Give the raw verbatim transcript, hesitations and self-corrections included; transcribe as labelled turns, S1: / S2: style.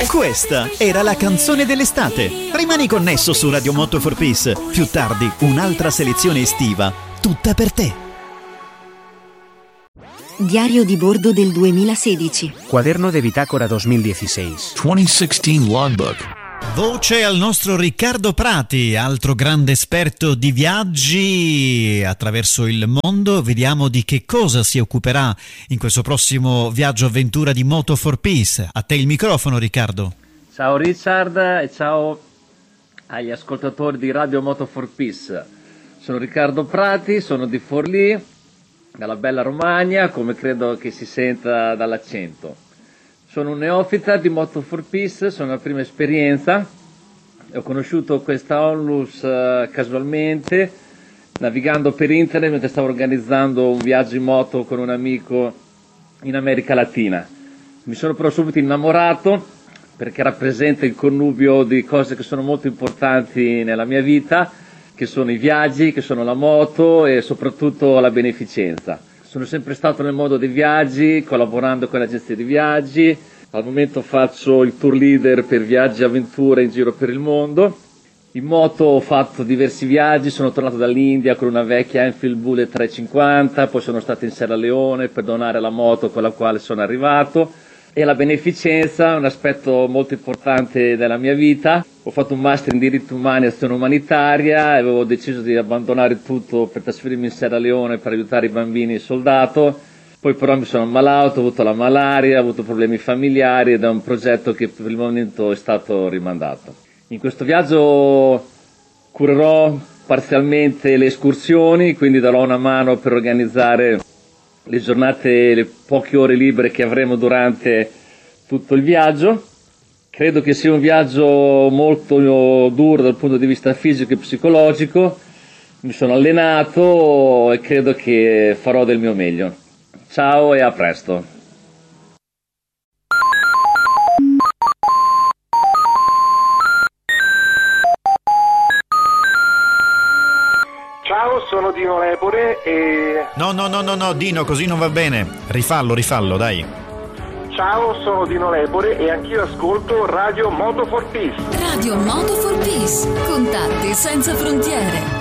S1: Questa era la canzone dell'estate. Rimani connesso su Radio Moto for Peace. Più tardi un'altra selezione estiva, tutta per te.
S2: Diario di bordo del duemilasedici.
S3: Cuaderno de bitácora duemiladiciassei.
S4: duemilasedici Logbook.
S1: Voce al nostro Riccardo Prati, altro grande esperto di viaggi attraverso il mondo. Vediamo di che cosa si occuperà in questo prossimo viaggio avventura di Moto for Peace. A te il microfono, Riccardo.
S5: Ciao Richard e ciao agli ascoltatori di Radio Moto for Peace. Sono Riccardo Prati, sono di Forlì, dalla bella Romagna, come credo che si senta dall'accento. Sono un neofita di Moto for Peace, sono la prima esperienza. Ho conosciuto questa onlus uh, casualmente, navigando per internet mentre stavo organizzando un viaggio in moto con un amico in America Latina. Mi sono però subito innamorato perché rappresenta il connubio di cose che sono molto importanti nella mia vita, che sono i viaggi, che sono la moto e soprattutto la beneficenza. Sono sempre stato nel mondo dei viaggi, collaborando con le agenzie di viaggi. Al momento faccio il tour leader per viaggi e avventure in giro per il mondo. In moto ho fatto diversi viaggi, sono tornato dall'India con una vecchia Enfield Bullet trecentocinquanta, poi sono stato in Sierra Leone per donare la moto con la quale sono arrivato. E la beneficenza è un aspetto molto importante della mia vita. Ho fatto un master in diritti umani e azione umanitaria e avevo deciso di abbandonare tutto per trasferirmi in Sierra Leone per aiutare i bambini soldato. Poi però mi sono ammalato, ho avuto la malaria, ho avuto problemi familiari ed è un progetto che per il momento è stato rimandato. In questo viaggio curerò parzialmente le escursioni, quindi darò una mano per organizzare le giornate, le poche ore libere che avremo durante tutto il viaggio. Credo che sia un viaggio molto duro dal punto di vista fisico e psicologico. Mi sono allenato e credo che farò del mio meglio. Ciao e a presto.
S6: Ciao, sono Dino Lepore e...
S1: No, no, no, no, no, Dino, così non va bene. Rifallo, rifallo, dai.
S6: Ciao, sono Dino Lepore e anch'io ascolto Radio Moto for Peace.
S2: Radio Moto for Peace. Contatti senza frontiere.